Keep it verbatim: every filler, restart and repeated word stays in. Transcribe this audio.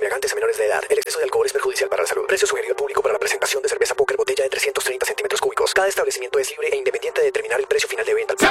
embriagantes a menores de edad. El exceso de alcohol es perjudicial para la salud. Precio sugerido al público para la presentación de cerveza Póker botella de trescientos treinta centímetros cúbicos. Cada establecimiento es libre e independiente de determinar el precio final de venta.